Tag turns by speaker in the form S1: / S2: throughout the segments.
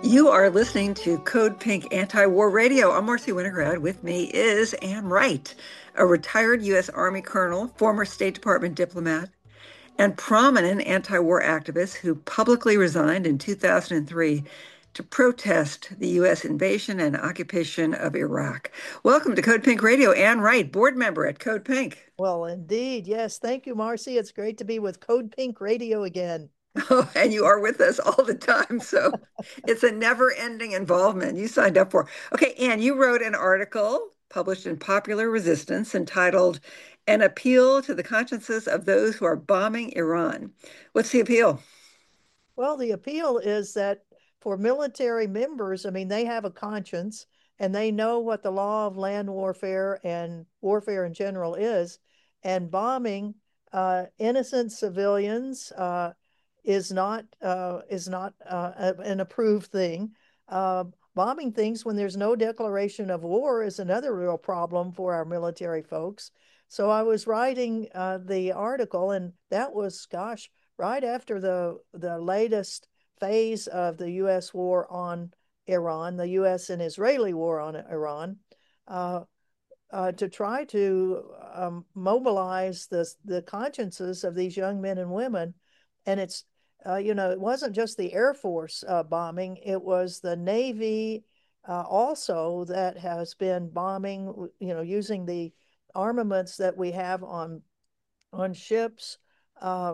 S1: You are listening to Code Pink Anti-War Radio. I'm Marcy Winograd. With me is Ann Wright, a retired U.S. Army colonel, former State Department diplomat, and prominent anti-war activist who publicly resigned in 2003 to protest the U.S. invasion and occupation of Iraq. Welcome to Code Pink Radio. Ann Wright, board member at Code Pink.
S2: Well, indeed. Yes. Thank you, Marcy. It's great to be with Code Pink Radio again.
S1: Oh, and you are with us all the time. So it's a never-ending involvement you signed up for. Okay, Anne, you wrote an article published in Popular Resistance entitled An Appeal to the Consciences of Those Who Are Bombing Iran. What's the appeal?
S2: Well, the appeal is that for military members, I mean, they have a conscience and they know what the law of land warfare and warfare in general is. And bombing innocent civilians is not an approved thing. Bombing things when there's no declaration of war is another real problem for our military folks. So I was writing the article, and that was, gosh, right after the latest phase of the U.S. war on Iran, the U.S. and Israeli war on Iran, uh, to try to mobilize the consciences of these young men and women. And it wasn't just the Air Force bombing, it was the Navy also that has been bombing, using the armaments that we have on ships. Uh,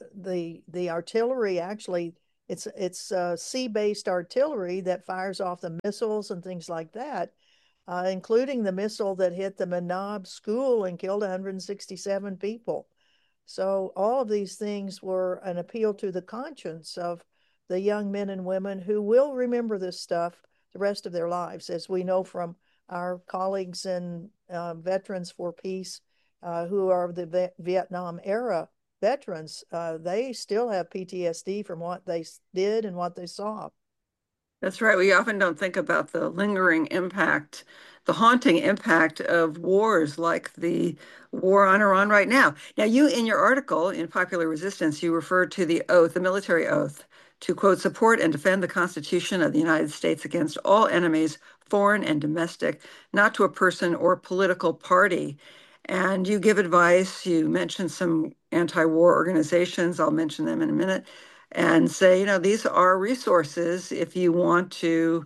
S2: the artillery actually, it's sea-based artillery that fires off the missiles and things like that, including the missile that hit the Manab school and killed 167 people. So all of these things were an appeal to the conscience of the young men and women who will remember this stuff the rest of their lives, as we know from our colleagues and Veterans for Peace, who are the Vietnam era veterans. They still have PTSD from what they did and what they saw.
S1: That's right. We often don't think about the lingering impact, the haunting impact of wars like the war on Iran right now. Now, you, in your article in Popular Resistance, you referred to the oath, the military oath, to quote, support and defend the Constitution of the United States against all enemies, foreign and domestic, not to a person or political party. And you give advice. You mention some anti-war organizations. I'll mention them in a minute and say, these are resources if you want to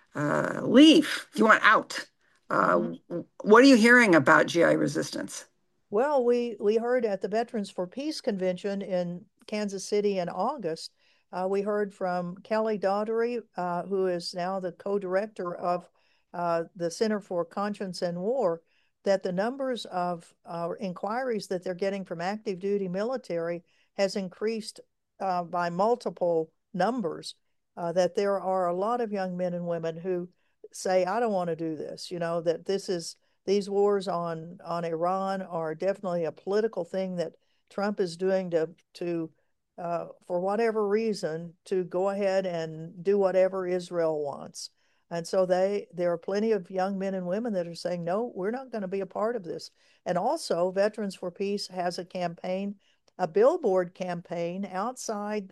S1: leave, if you want out. Uh,
S2: Mhm.
S1: what are you hearing about GI resistance?
S2: Well, we heard at the Veterans for Peace convention in Kansas City in August. We heard from Kelly Daugherty, who is now the co-director of the Center for Conscience and War, that the numbers of inquiries that they're getting from active duty military has increased by multiple numbers. That there are a lot of young men and women who say, "I don't want to do this." That these wars on Iran are definitely a political thing that Trump is doing to for whatever reason, to go ahead and do whatever Israel wants. And so there are plenty of young men and women that are saying, no, we're not going to be a part of this. And also, Veterans for Peace has a campaign, a billboard campaign outside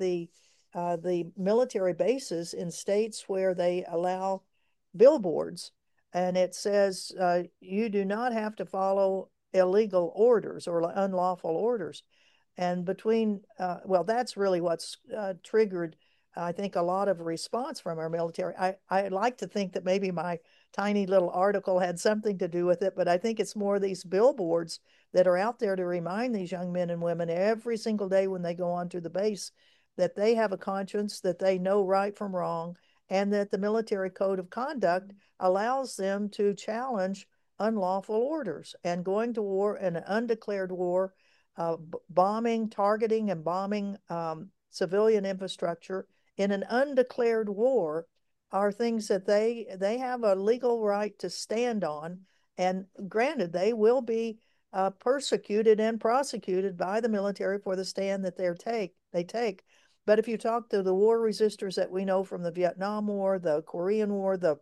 S2: the military bases in states where they allow billboards, and it says you do not have to follow illegal orders or unlawful orders. And well, that's really what's triggered, I think, a lot of response from our military. I like to think that maybe my tiny little article had something to do with it, but I think it's more these billboards that are out there to remind these young men and women every single day when they go onto the base that they have a conscience, that they know right from wrong, and that the military code of conduct allows them to challenge unlawful orders. And going to war, in an undeclared war, bombing, targeting, and bombing civilian infrastructure in an undeclared war are things that they have a legal right to stand on. And granted, they will be persecuted and prosecuted by the military for the stand that they take. But if you talk to the war resistors that we know from the Vietnam War, the Korean War, the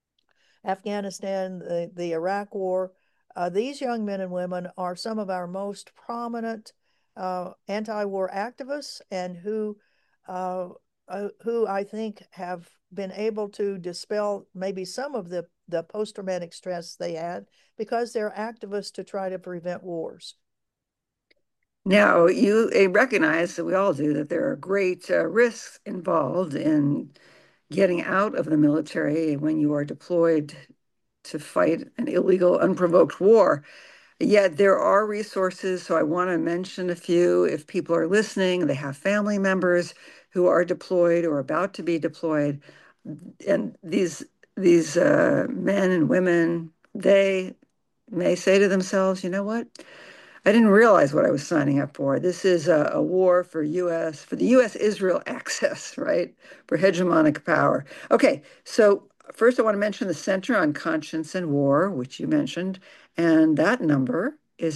S2: Afghanistan, the Iraq War, these young men and women are some of our most prominent anti war activists, and who who I think have been able to dispel maybe some of the post-traumatic stress they had because they're activists to try to prevent wars.
S1: Now, you recognize that we all do that there are great risks involved in getting out of the military when you are deployed to fight an illegal, unprovoked war. Yet there are resources, so I want to mention a few. If people are listening, they have family members who are deployed or about to be deployed, and these men and women, they may say to themselves, you know what? I didn't realize what I was signing up for. This is a war for the US Israel axis, right? For hegemonic power. Okay, so first I want to mention the Center on Conscience and War, which you mentioned, and that number is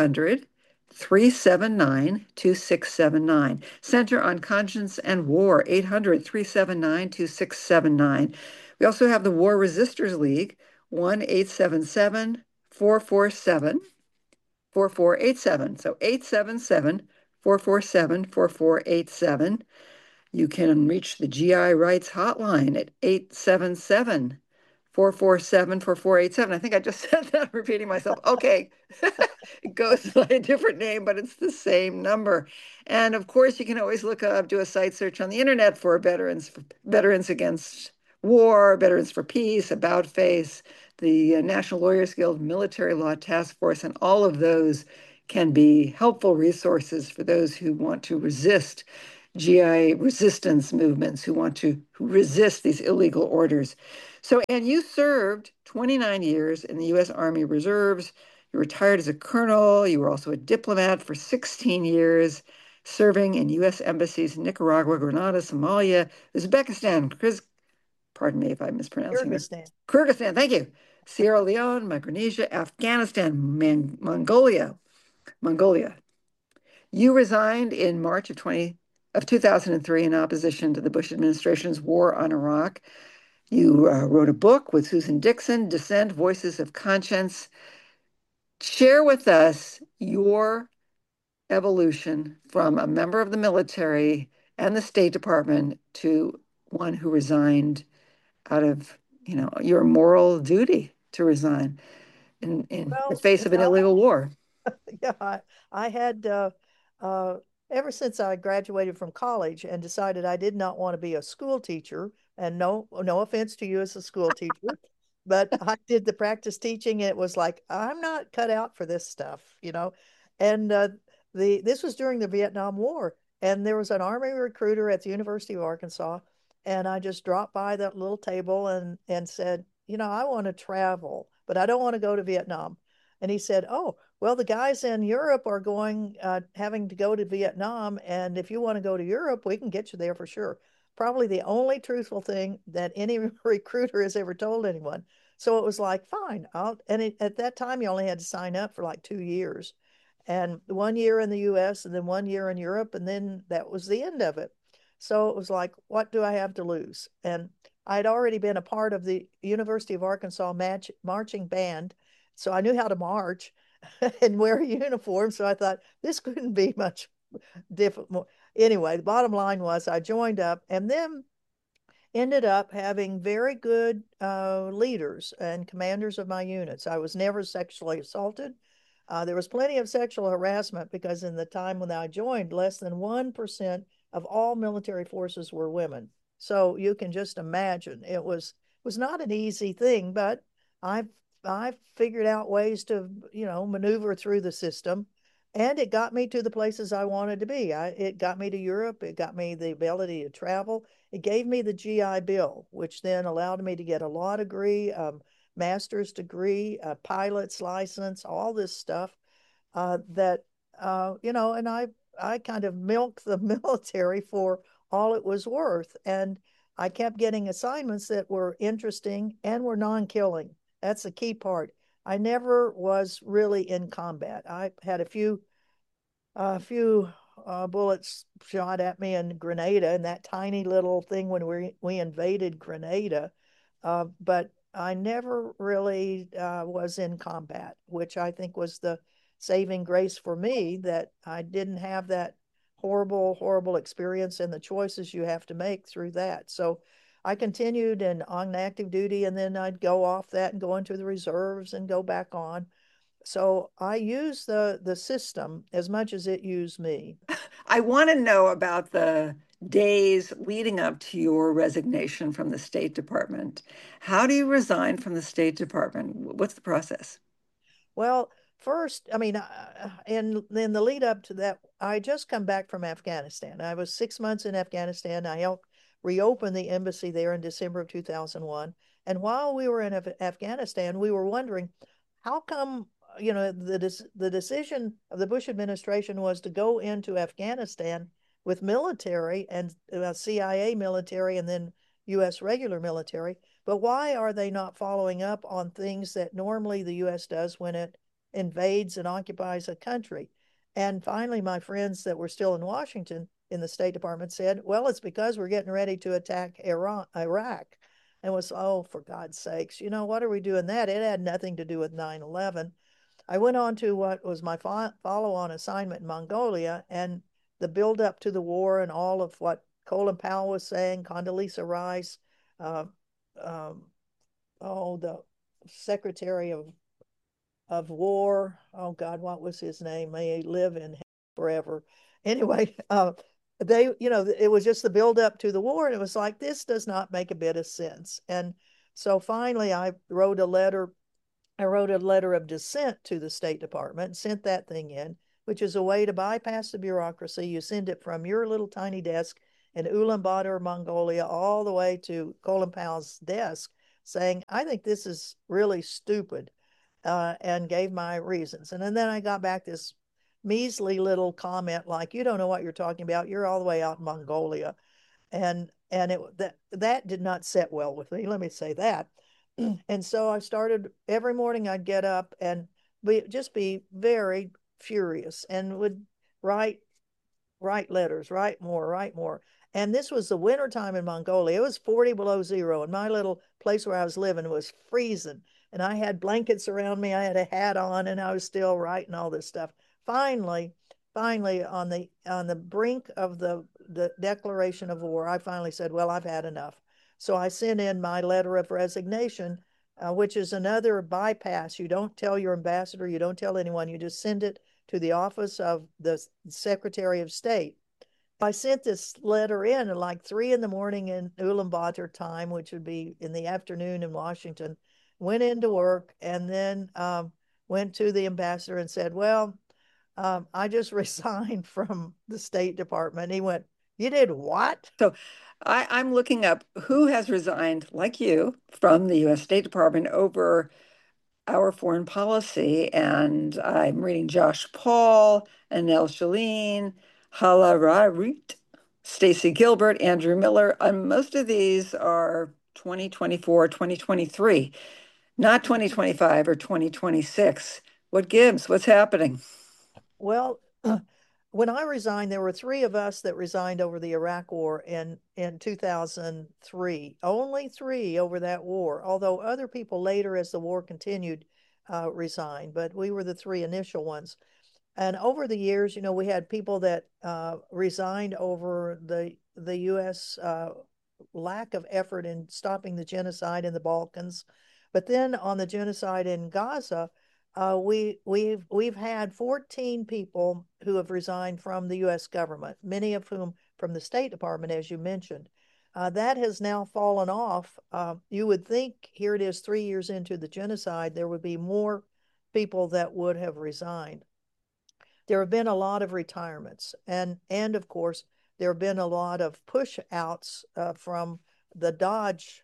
S1: 800-379-2679. Center on Conscience and War, 800-379-2679. We also have the War Resisters League, 1-877-447 4487. So 877-447-4487. You can reach the GI Rights Hotline at 877-447-4487. I think I just said that, repeating myself. Okay. It goes by a different name, but it's the same number. And of course, you can always look up, do a site search on the internet for Veterans Against War, Veterans for Peace, About Face, the National Lawyers Guild Military Law Task Force, and all of those can be helpful resources for those who want to resist GI resistance movements, who resist these illegal orders. So, and you served 29 years in the U.S. Army Reserves. You retired as a colonel. You were also a diplomat for 16 years, serving in U.S. embassies in Nicaragua, Grenada, Somalia, Uzbekistan, pardon me if I'm mispronouncing this.
S2: Kyrgyzstan.
S1: Kyrgyzstan, thank you. Sierra Leone, Micronesia, Afghanistan, Mongolia. You resigned in March of 2003 in opposition to the Bush administration's war on Iraq. You wrote a book with Susan Dixon, Dissent, Voices of Conscience. Share with us your evolution from a member of the military and the State Department to one who resigned out of, your moral duty to resign in the
S2: Well,
S1: face of an illegal war.
S2: yeah, I had uh, ever since I graduated from college and decided I did not want to be a school teacher. And no offense to you as a school teacher, but I did the practice teaching, and it was like I'm not cut out for this stuff, you know. And the this was during the Vietnam War, and there was an Army recruiter at the University of Arkansas, and I just dropped by that little table and said, I want to travel, but I don't want to go to Vietnam. And he said, "Oh, well, the guys in Europe are having to go to Vietnam, and if you want to go to Europe, we can get you there for sure." Probably the only truthful thing that any recruiter has ever told anyone. So it was like, fine, at that time, you only had to sign up for like 2 years, and 1 year in the US and then 1 year in Europe, and then that was the end of it. So it was like, what do I have to lose? And I'd already been a part of the University of Arkansas marching band, so I knew how to march and wear a uniform. So I thought this couldn't be much different. Anyway, the bottom line was I joined up and then ended up having very good leaders and commanders of my units. I was never sexually assaulted. There was plenty of sexual harassment because in the time when I joined, less than 1% of all military forces were women. So you can just imagine it was not an easy thing, but I I figured out ways to, maneuver through the system, and it got me to the places I wanted to be. It got me to Europe. It got me the ability to travel. It gave me the GI Bill, which then allowed me to get a law degree, master's degree, a pilot's license, all this stuff that and I kind of milked the military for all it was worth, and I kept getting assignments that were interesting and were non-killing. That's the key part. I never was really in combat. I had a few bullets shot at me in Grenada, and that tiny little thing when we invaded Grenada. But I never really was in combat, which I think was the saving grace for me, that I didn't have that horrible, horrible experience and the choices you have to make through that. So I continued and on active duty, and then I'd go off that and go into the reserves and go back on. So I use the system as much as it used me.
S1: I want to know about the days leading up to your resignation from the State Department. How do you resign from the State Department? What's the process?
S2: Well, first, I mean, and then the lead up to that, I just come back from Afghanistan. I was 6 months in Afghanistan. I helped reopen the embassy there in December of 2001. And while we were in Afghanistan, we were wondering how come, the decision of the Bush administration was to go into Afghanistan with military and CIA military and then U.S. regular military. But why are they not following up on things that normally the U.S. does when it invades and occupies a country? And finally, my friends that were still in Washington in the State Department said, well, it's because we're getting ready to attack Iraq. And was, oh, for God's sakes, what are we doing that? It had nothing to do with 9/11. I went on to what was my follow on assignment in Mongolia, and the build up to the war and all of what Colin Powell was saying, Condoleezza Rice, uh, um, oh, the Secretary of War. Oh God, what was his name? May he live in forever. Anyway, it was just the build up to the war, and it was like this does not make a bit of sense. And so finally, I wrote a letter of dissent to the State Department, sent that thing in, which is a way to bypass the bureaucracy. You send it from your little tiny desk in Ulaanbaatar, Mongolia, all the way to Colin Powell's desk, saying, I think this is really stupid, and gave my reasons. And then I got back this measly little comment like, you don't know what you're talking about. You're all the way out in Mongolia. And that did not set well with me, let me say that. And so I started every morning. I'd get up and just be very furious and would write write letters, write more, write more. And this was the winter time in Mongolia. It was 40 below zero, and my little place where I was living was freezing. And I had blankets around me. I had a hat on, and I was still writing all this stuff. Finally, finally, on the brink of the declaration of war, I finally said, "Well, I've had enough." So I sent in my letter of resignation, which is another bypass. You don't tell your ambassador, you don't tell anyone, you just send it to the office of the Secretary of State. I sent this letter in at like 3 in the morning in Ulaanbaatar time, which would be in the afternoon in Washington. Went into work and then went to the ambassador and said, "Well, I just resigned from the State Department." He went, "You did what?"
S1: So I'm looking up who has resigned, like you, from the US State Department over our foreign policy. And I'm reading Josh Paul, Anil Shalin, Hala Rarit, Stacy Gilbert, Andrew Miller. And most of these are 2024, 2023, not 2025 or 2026. What gives? What's happening?
S2: Well, when I resigned, there were three of us that resigned over the Iraq War in 2003. Only three over that war, although other people later, as the war continued, resigned. But we were the three initial ones. And over the years, we had people that resigned over the U.S. Lack of effort in stopping the genocide in the Balkans. But then on the genocide in Gaza, we've had 14 people who have resigned from the U.S. government, many of whom from the State Department, as you mentioned. That has now fallen off. You would think here it is 3 years into the genocide, there would be more people that would have resigned. There have been a lot of retirements, and of course there have been a lot of push outs from the Dodge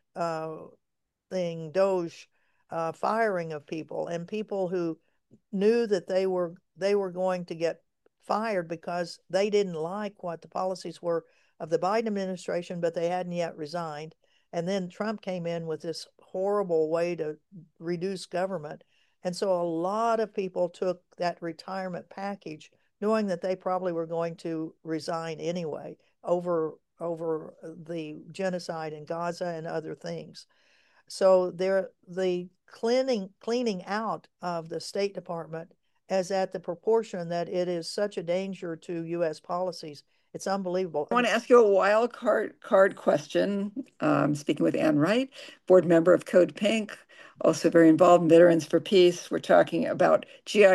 S2: Doge firing of people, and people who knew that they were going to get fired because they didn't like what the policies were of the Biden administration, but they hadn't yet resigned. And then Trump came in with this horrible way to reduce government. And so a lot of people took that retirement package, knowing that they probably were going to resign anyway over the genocide in Gaza and other things. So the cleaning out of the State Department as at the proportion that it is such a danger to U.S. policies. It's unbelievable.
S1: I want to ask you a wild card question. Speaking with Ann Wright, board member of Code Pink, also very involved in Veterans for Peace. We're talking about GI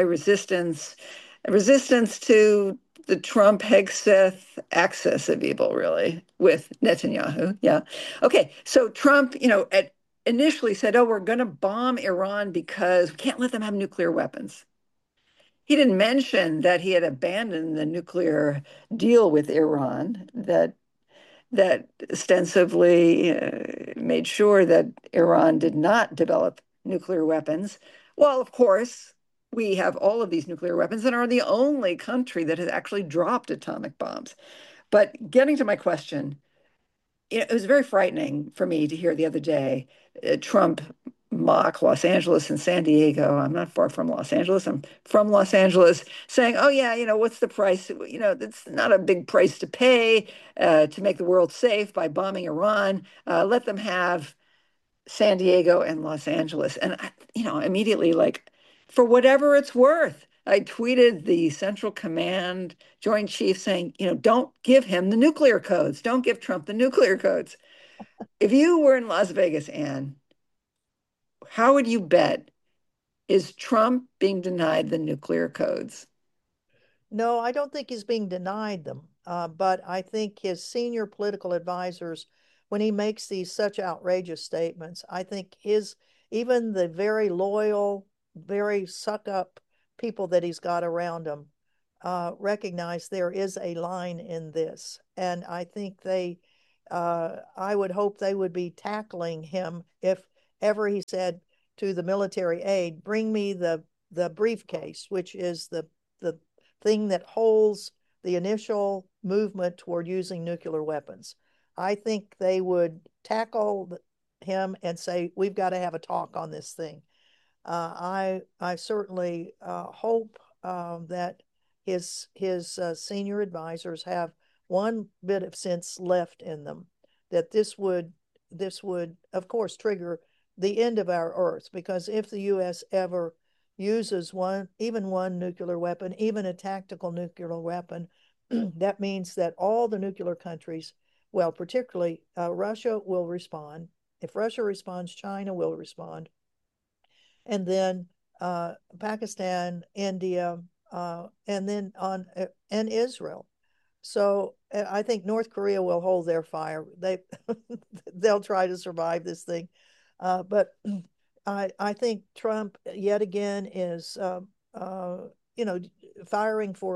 S1: resistance to the Trump Hegseth axis of evil, really, with Netanyahu. Yeah. Okay. So Trump, initially said, "Oh, we're going to bomb Iran because we can't let them have nuclear weapons." He didn't mention that he had abandoned the nuclear deal with Iran that ostensibly made sure that Iran did not develop nuclear weapons. Well, of course, we have all of these nuclear weapons and are the only country that has actually dropped atomic bombs. But getting to my question, it was very frightening for me to hear the other day Trump mock Los Angeles and San Diego. I'm not far from Los Angeles. I'm from Los Angeles, saying, "Oh yeah, what's the price? It's not a big price to pay to make the world safe by bombing Iran. Let them have San Diego and Los Angeles." And immediately, like, for whatever it's worth, I tweeted the Central Command Joint Chief saying, don't give him the nuclear codes. Don't give Trump the nuclear codes. If you were in Las Vegas, Anne, how would you bet? Is Trump being denied the nuclear codes?
S2: No, I don't think he's being denied them. But I think his senior political advisors, when he makes these such outrageous statements, I think even the very loyal, very suck up people that he's got around him recognize there is a line in this. And I think I would hope they would be tackling him if ever he said to the military aide, bring me the briefcase, which is the thing that holds the initial movement toward using nuclear weapons. I think they would tackle him and say, we've got to have a talk on this thing. I certainly hope that his senior advisors have one bit of sense left in them, that this would of course trigger the end of our Earth, because if the U.S. ever uses even one nuclear weapon, even a tactical nuclear weapon, that means that all the nuclear countries, well, particularly Russia, will respond. If Russia responds, China will respond, and then Pakistan, India, and then and Israel. So I think North Korea will hold their fire. They'll try to survive this thing, but I think Trump yet again is you know firing for